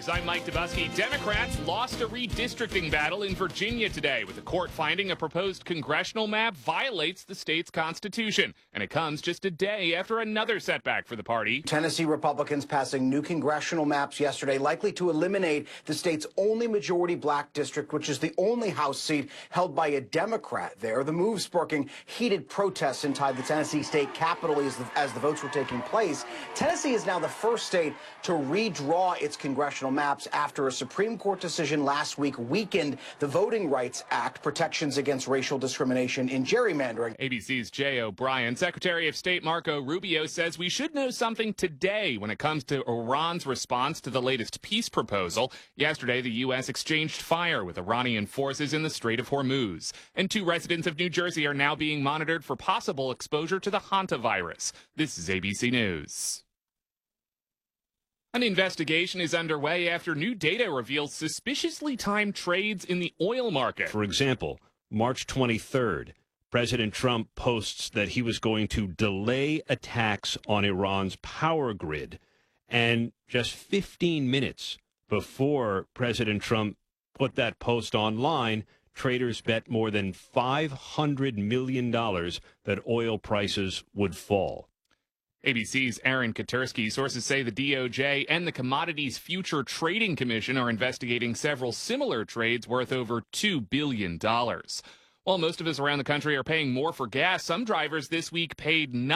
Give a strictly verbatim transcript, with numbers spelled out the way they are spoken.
News. I'm Mike Dubusky. Democrats lost a redistricting battle in Virginia today, with the court finding a proposed congressional map violates the state's constitution. And it comes just a day after another setback for the party. Tennessee Republicans passing new congressional maps yesterday, likely to eliminate the state's only majority black district, which is the only House seat held by a Democrat there. The move sparking heated protests inside the Tennessee state capitol as the, as the votes were taking place. Tennessee is now the first state to redraw its congressional maps after a Supreme Court decision last week weakened the Voting Rights Act, protections against racial discrimination in gerrymandering. A B C's Jay O'Brien. Secretary of State Marco Rubio says we should know something today when it comes to Iran's response to the latest peace proposal. Yesterday, the U S exchanged fire with Iranian forces in the Strait of Hormuz. And two residents of New Jersey are now being monitored for possible exposure to the hantavirus. This is A B C News. An investigation is underway after new data reveals suspiciously timed trades in the oil market. For example, March twenty-third, President Trump posts that he was going to delay attacks on Iran's power grid. And just fifteen minutes before President Trump put that post online, traders bet more than five hundred million dollars that oil prices would fall. A B C's Aaron Katersky. Sources say the D O J and the Commodities Future Trading Commission are investigating several similar trades worth over two billion dollars. While most of us around the country are paying more for gas, some drivers this week paid